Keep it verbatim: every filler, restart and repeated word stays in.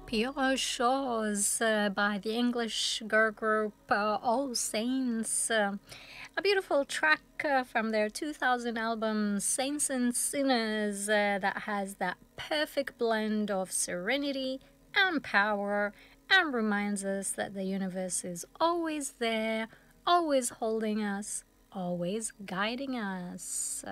Pure Shores uh, by the English girl group uh, All Saints. Uh, a beautiful track uh, from their two thousand album Saints and Sinners uh, that has that perfect blend of serenity and power and reminds us that the universe is always there, always holding us, always guiding us.